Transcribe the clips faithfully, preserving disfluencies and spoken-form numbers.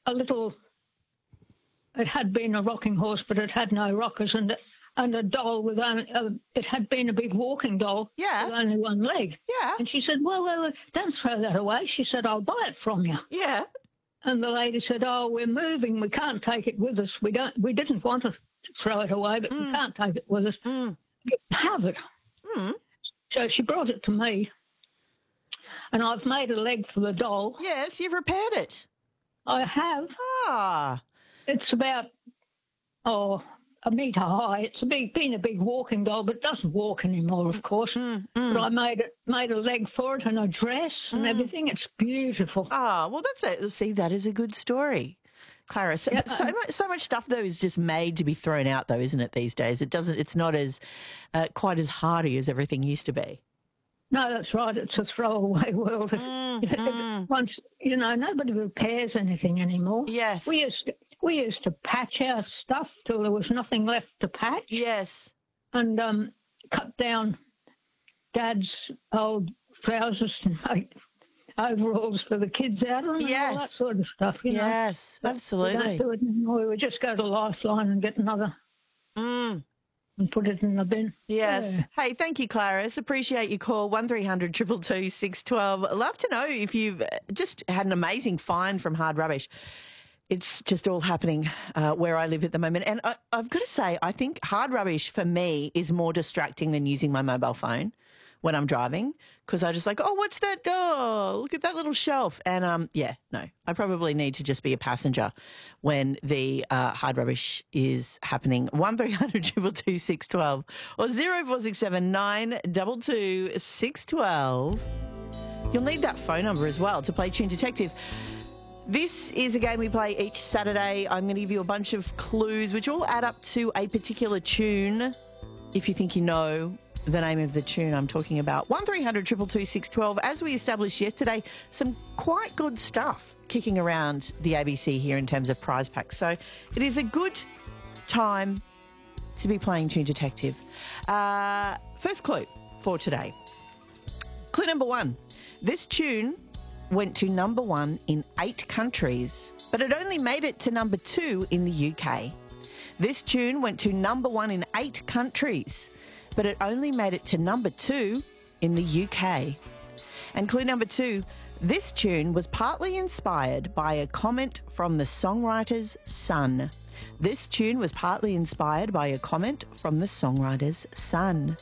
a little. It had been a rocking horse, but it had no rockers, and and a doll with only. Uh, it had been a big walking doll Yeah. with only one leg. Yeah. And she said, "Well, well, don't throw that away." She said, "I'll buy it from you." Yeah. And the lady said, "Oh, we're moving. We can't take it with us. We don't. We didn't want to throw it away, but Mm. we can't take it with us. Mm. You can have it." Mm. So she brought it to me, and I've made a leg for the doll. Yes, you've repaired it. I have. Ah. It's about, oh, a metre high. It's a big, been a big walking doll, but it doesn't walk anymore, of course. Mm, mm. But I made it, made a leg for it and a dress and Mm. everything. It's beautiful. Ah, well, that's it. See, that is a good story. Clara, so, Yeah, so um, much, so much stuff though is just made to be thrown out, though, isn't it? These days, it doesn't. It's not as uh, quite as hardy as everything used to be. No, that's right. It's a throwaway world. If- Mm, if- mm. Once, you know, nobody repairs anything anymore. Yes. We used to, we used to patch our stuff till there was nothing left to patch. Yes. And um, cut down Dad's old trousers to make overalls for the kids out of them Yes. and all that sort of stuff, you know. Yes. But Absolutely. We don't do it anymore. We would just go to Lifeline and get another Mm. and put it in the bin. Yes. Yeah. Hey, thank you, Clarice. Appreciate your call. one three hundred two two two six one two. Love to know if you've uh, just had an amazing find from Hard Rubbish. It's just all happening uh, where I live at the moment. And I, I've got to say, I think Hard Rubbish for me is more distracting than using my mobile phone when I'm driving, because I just like, oh, what's that? Oh, look at that little shelf. And um, yeah, no, I probably need to just be a passenger when the uh, Hard Rubbish is happening. one three hundred two two two six one two or zero four six seven nine two two six one two. You'll need that phone number as well to play Tune Detective. This is a game we play each Saturday. I'm going to give you a bunch of clues which all add up to a particular tune. If you think you know the name of the tune I'm talking about. one three hundred two two two six one two. As we established yesterday, some quite good stuff kicking around the A B C here in terms of prize packs. So it is a good time to be playing Tune Detective. Uh, first clue for today. Clue number one. This tune went to number one in eight countries, but it only made it to number two in the U K. This tune went to number one in eight countries, but it only made it to number two in the U K. And clue number two, this tune was partly inspired by a comment from the songwriter's son. This tune was partly inspired by a comment from the songwriter's son.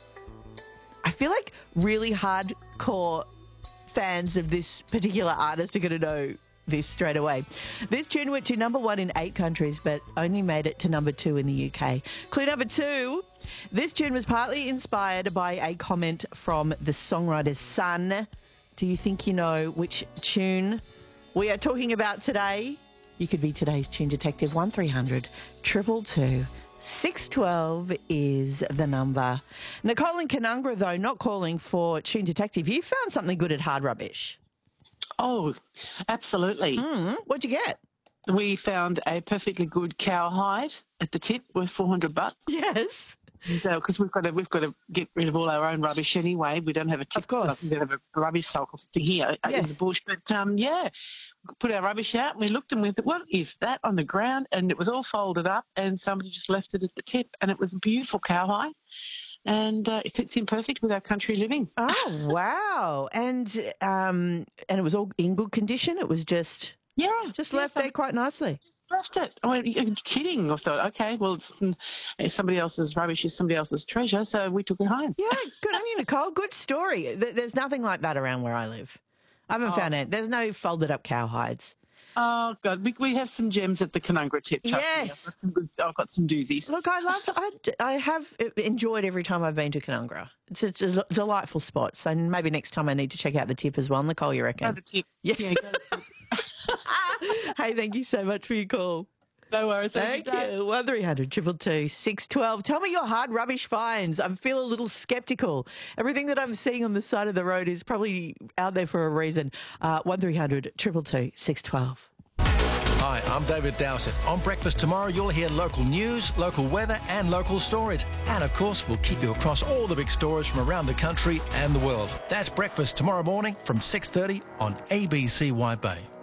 I feel like really hardcore fans of this particular artist are going to know this straight away. This tune went to number one in eight countries, but only made it to number two in the U K. Clue number two, this tune was partly inspired by a comment from the songwriter's son. Do you think you know which tune we are talking about today? You could be today's Tune Detective. one three hundred two two two six one two is the number. Nicole in Canungra, though, not calling for Tune Detective. You found something good at Hard Rubbish. Oh, absolutely. Mm, what'd you get? We found a perfectly good cowhide at the tip worth four hundred bucks. Yes. Because we've got to we've got to get rid of all our own rubbish anyway. We don't have a tip. Of course. We don't have a rubbish cycle thing here Yes. in the bush. But um, yeah, we put our rubbish out and we looked and we thought, what is that on the ground? And it was all folded up and somebody just left it at the tip, and it was a beautiful cowhide. And uh, it fits in perfect with our country living. Oh, wow. And um, and it was all in good condition? It was just Yeah. just yeah, left there quite nicely? Left it. I went, you're kidding. I thought, okay, well, it's, it's somebody else's rubbish is somebody else's treasure, so we took it home. Yeah, good on you, Nicole. Good story. Th- There's nothing like that around where I live. I haven't Oh. found it. There's no folded up cowhides. Oh, God, we, we have some gems at the Canungra tip. trust me. Yes. I've got some, good, I've got some doozies. Look, I love, I, I have enjoyed every time I've been to Canungra. It's a, it's a delightful spot. So maybe next time I need to check out the tip as well. Nicole, you reckon? Go the tip. Yeah. Yeah, go the tip. Hey, thank you so much for your call. No worries. Have a Thank good day. you. one three hundred two two two six one two. Tell me your Hard Rubbish finds. I feel a little sceptical. Everything that I'm seeing on the side of the road is probably out there for a reason. Uh, one three hundred two two two six one two. Hi, I'm David Dowsett. On Breakfast tomorrow, you'll hear local news, local weather and local stories. And, of course, we'll keep you across all the big stories from around the country and the world. That's Breakfast tomorrow morning from six thirty on A B C White Bay.